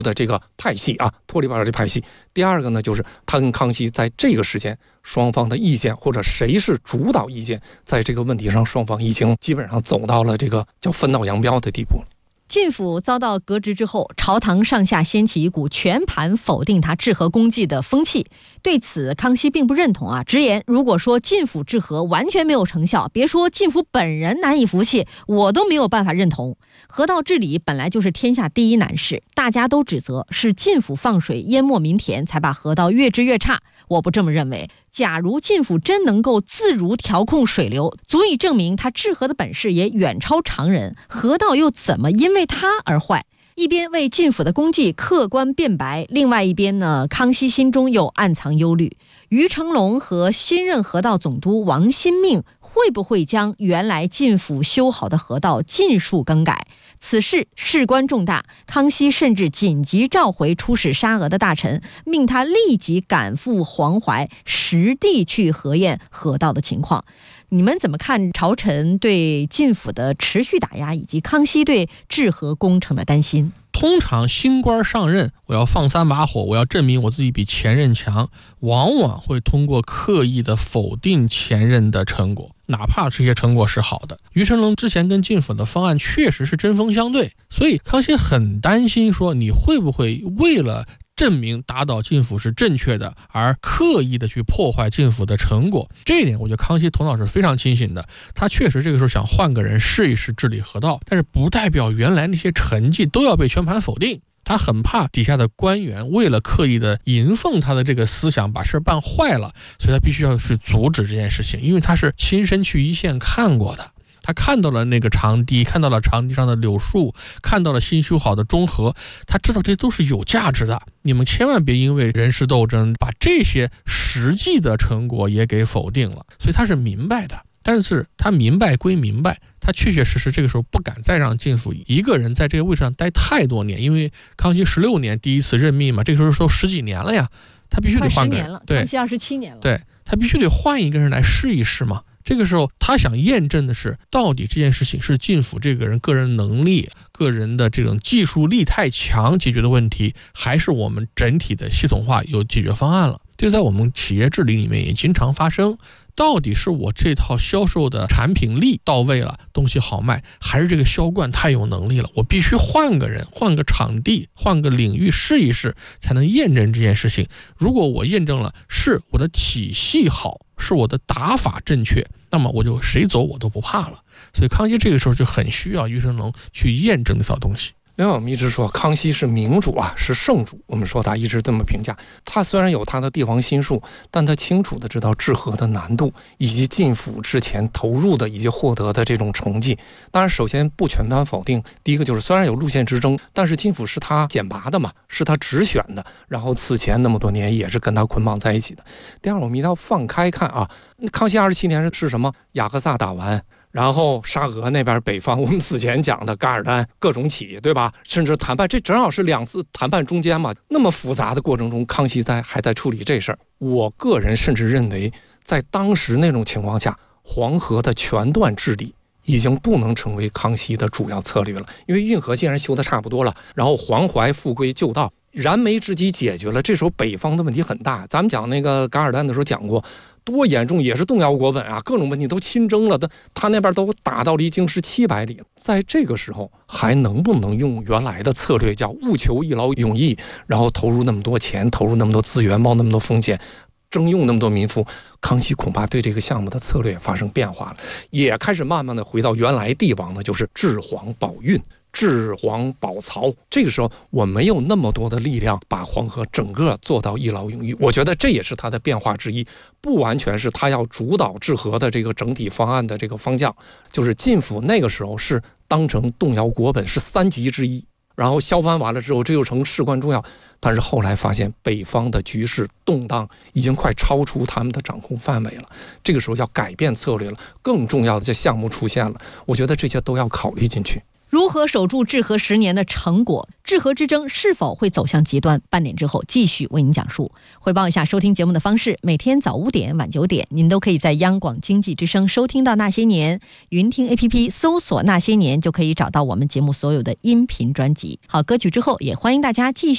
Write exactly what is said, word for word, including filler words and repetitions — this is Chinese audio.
的这个派系啊，脱离不了这派系。第二个呢，就是他跟康熙在这个时间双方的意见，或者谁是主导意见，在这个问题上双方已经基本上走到了这个叫分道扬镳的地步。 晋府遭到革职之后，朝堂上下掀起一股全盘否定他治和功绩的风气。对此，康熙并不认同啊，直言如果说晋府治和完全没有成效，别说晋府本人难以服气，我都没有办法认同。河道治理本来就是天下第一难事，大家都指责是晋府放水淹没民田，才把河道越治越差。我不这么认为。假如晋府真能够自如调控水流，足以证明他治河的本事也远超常人，河道又怎么因为他而坏？一边为晋府的功绩客观辩白，另外一边呢，康熙心中又暗藏忧虑。于成龙和新任河道总督王新命会不会将原来晋府修好的河道尽数更改？此事事关重大，康熙甚至紧急召回出使沙俄的大臣，命他立即赶赴黄淮，实地去核验河道的情况。你们怎么看朝臣对晋府的持续打压，以及康熙对治河工程的担心？ 通常新官上任，我要放三把火，我要证明我自己比前任强，往往会通过刻意的否定前任的成果，哪怕这些成果是好的。于成龙之前跟晋府的方案确实是针锋相对，所以康熙很担心说你会不会为了证明打倒晋府是正确的，而刻意的去破坏晋府的成果。这一点我觉得康熙头脑是非常清醒的，他确实这个时候想换个人试一试治理河道，但是不代表原来那些成绩都要被全盘否定。他很怕底下的官员为了刻意的迎奉他的这个思想把事办坏了，所以他必须要去阻止这件事情，因为他是亲身去一线看过的。他看到了那个长堤，看到了长堤上的柳树，看到了新修好的中河，他知道这都是有价值的。你们千万别因为人事斗争把这些实际的成果也给否定了，所以他是明白的。但是他明白归明白，他确确实实这个时候不敢再让晋府一个人在这个位置上待太多年，因为康熙十六年第一次任命嘛，这个时候都十几年了呀，他必须得换个人。 快十年了，康熙二十七年了， 对，他必须得换一个人来试一试嘛。这个时候他想验证的是，到底这件事情是晋府这个人个人能力、个人的这种技术力太强解决的问题，还是我们整体的系统化有解决方案了。这在我们企业治理里面也经常发生，到底是我这套销售的产品力到位了，东西好卖，还是这个销冠太有能力了，我必须换个人，换个场地，换个领域试一试，才能验证这件事情。如果我验证了是我的体系好，是我的打法正确，那么我就谁走我都不怕了。所以康熙这个时候就很需要于成龙去验证这套东西。 另外我们一直说康熙是明主啊，是圣主，我们说他一直这么评价。他虽然有他的帝王心术，但他清楚的知道治河的难度，以及晋府之前投入的以及获得的这种成绩。当然首先不全盘否定，第一个就是虽然有路线之争，但是晋府是他选拔的嘛，是他直选的，然后此前那么多年也是跟他捆绑在一起的。第二，我们一定要放开看啊，康熙二十七年是什么？雅各萨打完，然后沙俄那边北方，我们此前讲的噶尔丹各种起，对吧？甚至谈判，这正好是两次谈判中间嘛，那么复杂的过程中，康熙在还在处理这事儿。我个人甚至认为，在当时那种情况下，黄河的全段治理已经不能成为康熙的主要策略了，因为运河既然修得差不多了，然后黄淮复归旧道，燃眉之急解决了，这时候北方的问题很大。咱们讲那个噶尔丹的时候讲过，多严重，也是动摇国本啊，各种问题都亲征了，他那边都打到离京师七百里。在这个时候还能不能用原来的策略，叫务求一劳永逸，然后投入那么多钱，投入那么多资源，冒那么多风险，征用那么多民夫？康熙恐怕对这个项目的策略发生变化了，也开始慢慢的回到原来帝王的，就是治黄保运，治黄保曹。这个时候我没有那么多的力量把黄河整个做到一劳永逸，我觉得这也是他的变化之一，不完全是他要主导治河的这个整体方案的这个方向。就是晋府那个时候是当成动摇国本，是三急之一，然后削藩完了之后，这又成事关重要。但是后来发现北方的局势动荡已经快超出他们的掌控范围了，这个时候要改变策略了，更重要的这项目出现了，我觉得这些都要考虑进去。 如何守住治河十年的成果？治河之争是否会走向极端？半点之后继续为您讲述。汇报一下收听节目的方式：每天早五点、晚九点，您都可以在央广经济之声收听到《那些年》，云听 A P P 搜索《那些年》就可以找到我们节目所有的音频专辑。好，歌曲之后也欢迎大家继续